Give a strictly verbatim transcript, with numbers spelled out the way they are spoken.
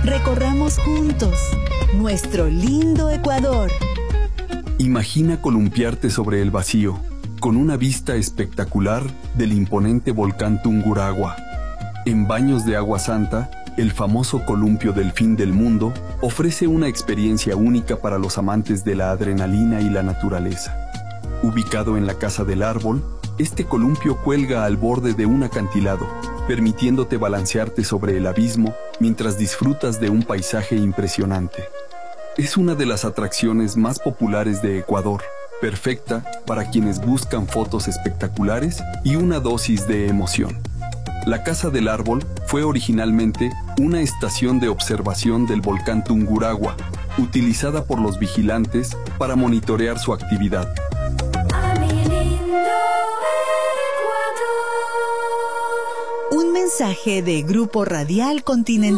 Recorramos juntos nuestro lindo Ecuador. Imagina columpiarte sobre el vacío, con una vista espectacular del imponente volcán Tungurahua. En Baños de Agua Santa, el famoso columpio del fin del mundo ofrece una experiencia única para los amantes de la adrenalina y la naturaleza. Ubicado en la Casa del Árbol, este columpio cuelga al borde de un acantilado, permitiéndote balancearte sobre el abismo mientras disfrutas de un paisaje impresionante. Es una de las atracciones más populares de Ecuador, perfecta para quienes buscan fotos espectaculares y una dosis de emoción. La Casa del Árbol fue originalmente una estación de observación del volcán Tungurahua, utilizada por los vigilantes para monitorear su actividad. Un mensaje de Grupo Radial Continental.